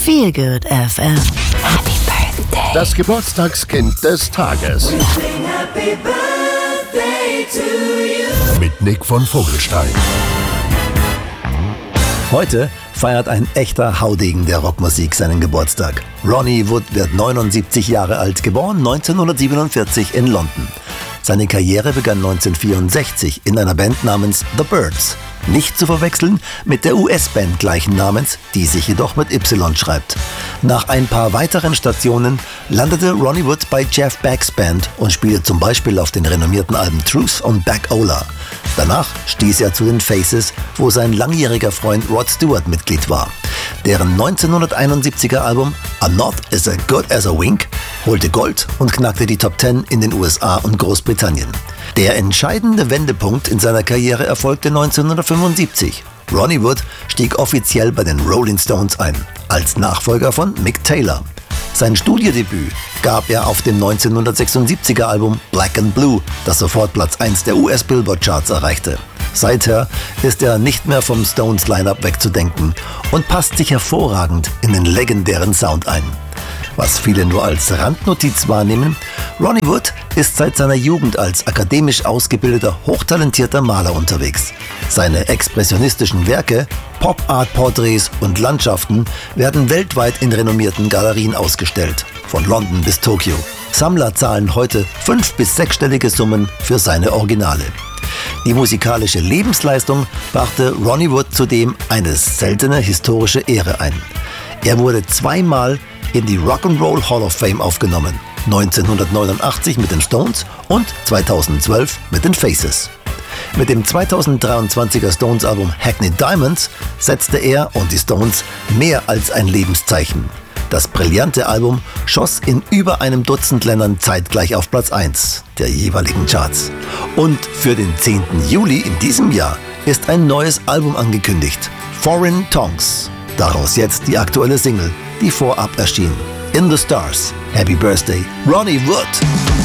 Feel Good FM. Happy Birthday. Das Geburtstagskind des Tages. Happy birthday to you. Mit Nick von Vogelstein. Heute feiert ein echter Haudegen der Rockmusik seinen Geburtstag. Ronnie Wood wird 79 Jahre alt, geboren 1947 in London. Seine Karriere begann 1964 in einer Band namens The Byrds. Nicht zu verwechseln mit der US-Band gleichen Namens, die sich jedoch mit Y schreibt. Nach ein paar weiteren Stationen landete Ronnie Wood bei Jeff Beck's Band und spielte zum Beispiel auf den renommierten Alben Truth und Back Ola. Danach stieß er zu den Faces, wo sein langjähriger Freund Rod Stewart Mitglied war. Deren 1971er Album I'm Not As Good As A Wink holte Gold und knackte die Top 10 in den USA und Großbritannien. Der entscheidende Wendepunkt in seiner Karriere erfolgte 1975. Ronnie Wood stieg offiziell bei den Rolling Stones ein, als Nachfolger von Mick Taylor. Sein Studiodebüt gab er auf dem 1976er Album Black and Blue, das sofort Platz 1 der US-Billboard-Charts erreichte. Seither ist er nicht mehr vom Stones-Line-Up wegzudenken und passt sich hervorragend in den legendären Sound ein. Was viele nur als Randnotiz wahrnehmen, Ronnie Wood ist seit seiner Jugend als akademisch ausgebildeter, hochtalentierter Maler unterwegs. Seine expressionistischen Werke, Pop-Art-Porträts und Landschaften werden weltweit in renommierten Galerien ausgestellt, von London bis Tokio. Sammler zahlen heute 5- bis 6-stellige Summen für seine Originale. Die musikalische Lebensleistung brachte Ronnie Wood zudem eine seltene historische Ehre ein. Er wurde zweimal in die Rock'n'Roll Hall of Fame aufgenommen, 1989 mit den Stones und 2012 mit den Faces. Mit dem 2023er Stones-Album Hackney Diamonds setzte er und die Stones mehr als ein Lebenszeichen. Das brillante Album schoss in über einem Dutzend Ländern zeitgleich auf Platz 1 der jeweiligen Charts. Und für den 10. Juli in diesem Jahr ist ein neues Album angekündigt, Foreign Tongues. Daraus jetzt die aktuelle Single, die vorab erschien. In the Stars. Happy Birthday, Ronnie Wood!